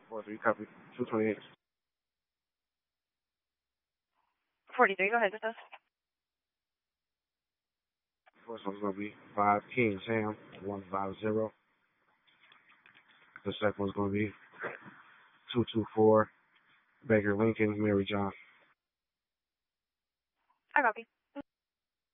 4-3, copy. 228. 43, go ahead with us. First one's going to be 5 King Sam 150. The second one's going to be 224 Baker Lincoln Mary John. I copy.